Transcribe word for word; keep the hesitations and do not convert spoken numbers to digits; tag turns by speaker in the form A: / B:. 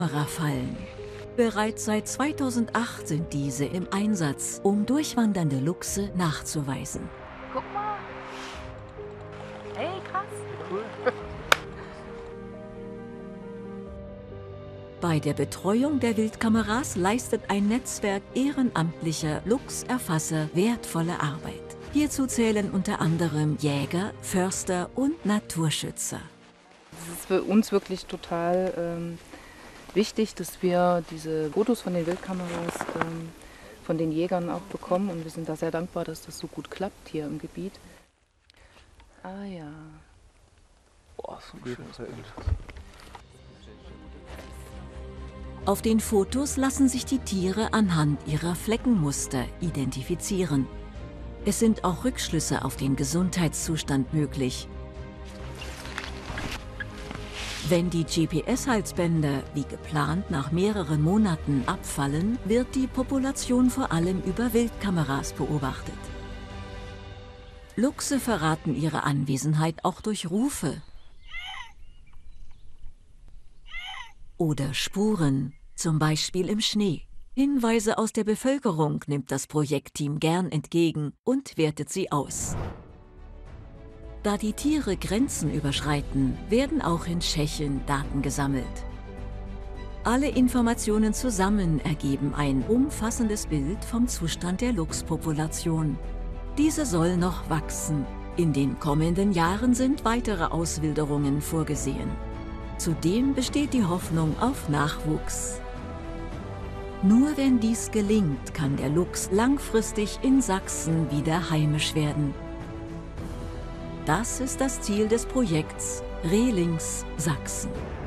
A: Kamerafallen. Bereits seit zweitausendacht sind diese im Einsatz, um durchwandernde Luchse nachzuweisen.
B: Guck mal. Hey, krass. Cool.
A: Bei der Betreuung der Wildkameras leistet ein Netzwerk ehrenamtlicher Luchserfasser wertvolle Arbeit. Hierzu zählen unter anderem Jäger, Förster und Naturschützer.
C: Es ist für uns wirklich total ähm, wichtig, dass wir diese Fotos von den Wildkameras ähm, von den Jägern auch bekommen. Und wir sind da sehr dankbar, dass das so gut klappt hier im Gebiet. Ah ja.
D: Boah, so ein schönes Bild.
A: Auf den Fotos lassen sich die Tiere anhand ihrer Fleckenmuster identifizieren. Es sind auch Rückschlüsse auf den Gesundheitszustand möglich. Wenn die G P S-Halsbänder wie geplant nach mehreren Monaten abfallen, wird die Population vor allem über Wildkameras beobachtet. Luchse verraten ihre Anwesenheit auch durch Rufe oder Spuren, zum Beispiel im Schnee. Hinweise aus der Bevölkerung nimmt das Projektteam gern entgegen und wertet sie aus. Da die Tiere Grenzen überschreiten, werden auch in Tschechien Daten gesammelt. Alle Informationen zusammen ergeben ein umfassendes Bild vom Zustand der Luchspopulation. Diese soll noch wachsen. In den kommenden Jahren sind weitere Auswilderungen vorgesehen. Zudem besteht die Hoffnung auf Nachwuchs. Nur wenn dies gelingt, kann der Luchs langfristig in Sachsen wieder heimisch werden. Das ist das Ziel des Projekts Rehlings Sachsen.